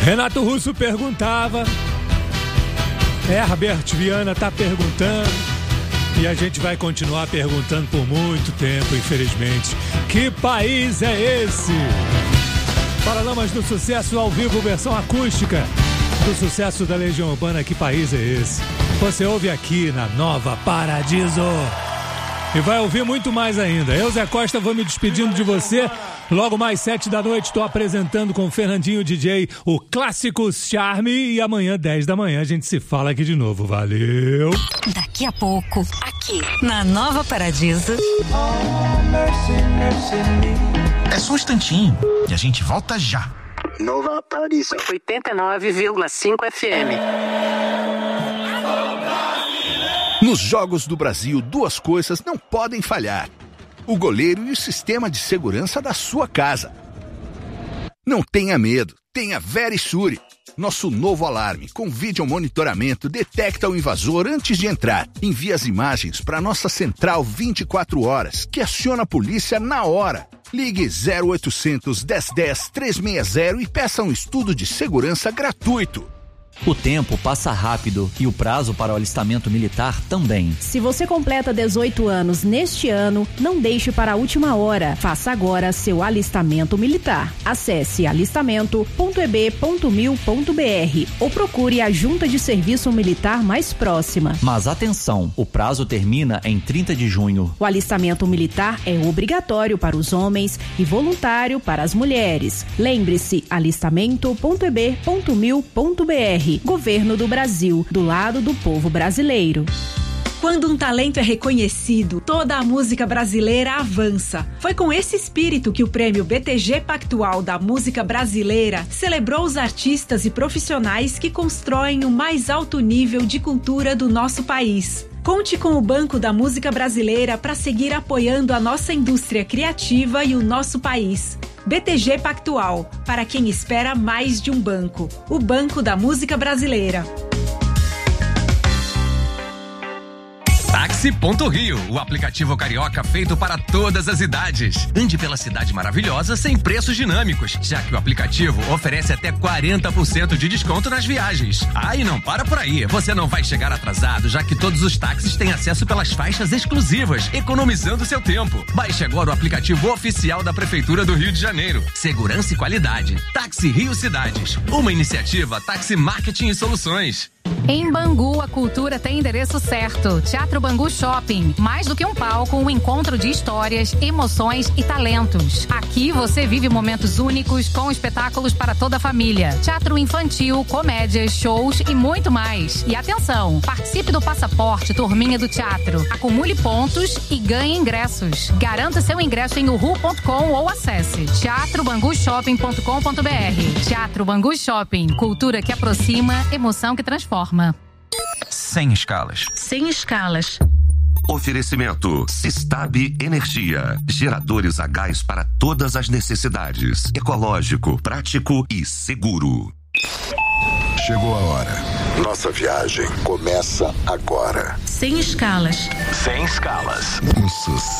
Renato Russo perguntava, Herbert Viana tá perguntando, e a gente vai continuar perguntando por muito tempo, infelizmente. Que país é esse? Paralamas do Sucesso ao vivo, versão acústica do sucesso da Legião Urbana. Que país é esse? Você ouve aqui na Nova Paradiso. E vai ouvir muito mais ainda. Eu, Zé Costa, vou me despedindo de você. Logo mais 7 da noite, estou apresentando com o Fernandinho DJ o Clássico Charme. E amanhã, 10 da manhã, a gente se fala aqui de novo. Valeu! Daqui a pouco, aqui na Nova Paradiso. É só um instantinho e a gente volta já. Nova Paradiso 89,5 FM. Nos Jogos do Brasil, duas coisas não podem falhar: o goleiro e o sistema de segurança da sua casa. Não tenha medo, tenha Verisure. Nosso novo alarme com vídeo monitoramento detecta o invasor antes de entrar. Envia as imagens para nossa central 24 horas, que aciona a polícia na hora. Ligue 0800 1010 360 e peça um estudo de segurança gratuito. O tempo passa rápido e o prazo para o alistamento militar também. Se você completa 18 anos neste ano, não deixe para a última hora. Faça agora seu alistamento militar. Acesse alistamento.eb.mil.br ou procure a Junta de Serviço Militar mais próxima. Mas atenção, o prazo termina em 30 de junho. O alistamento militar é obrigatório para os homens e voluntário para as mulheres. Lembre-se, alistamento.eb.mil.br. Governo do Brasil, do lado do povo brasileiro. Quando um talento é reconhecido, toda a música brasileira avança. Foi com esse espírito que o Prêmio BTG Pactual da Música Brasileira celebrou os artistas e profissionais que constroem o mais alto nível de cultura do nosso país. Conte com o Banco da Música Brasileira para seguir apoiando a nossa indústria criativa e o nosso país. BTG Pactual, para quem espera mais de um banco. O Banco da Música Brasileira. Táxi.Rio, o aplicativo carioca feito para todas as idades. Ande pela cidade maravilhosa sem preços dinâmicos, já que o aplicativo oferece até 40% de desconto nas viagens. Ah, e não para por aí, você não vai chegar atrasado, já que todos os táxis têm acesso pelas faixas exclusivas, economizando seu tempo. Baixe agora o aplicativo oficial da Prefeitura do Rio de Janeiro. Segurança e qualidade. Táxi Rio Cidades, uma iniciativa Táxi Marketing e Soluções. Em Bangu, a cultura tem endereço certo. Teatro Bangu Shopping. Mais do que um palco, um encontro de histórias, emoções e talentos. Aqui você vive momentos únicos com espetáculos para toda a família. Teatro infantil, comédias, shows e muito mais. E atenção, participe do Passaporte Turminha do Teatro. Acumule pontos e ganhe ingressos. Garanta seu ingresso em uhu.com ou acesse teatrobangushopping.com.br. Teatro Bangu Shopping. Cultura que aproxima, emoção que transforma. Sem escalas. Sem escalas. Oferecimento Sistab Energia. Geradores a gás para todas as necessidades. Ecológico, prático e seguro. Chegou a hora. Nossa viagem começa agora. Sem escalas. Sem escalas. Um sucesso.